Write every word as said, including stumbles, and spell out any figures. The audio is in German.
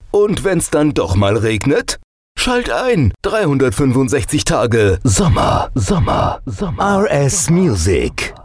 Und wenn's dann doch mal regnet? Schalt ein, dreihundertfünfundsechzig Tage Sommer, Sommer, Sommer. R S Music.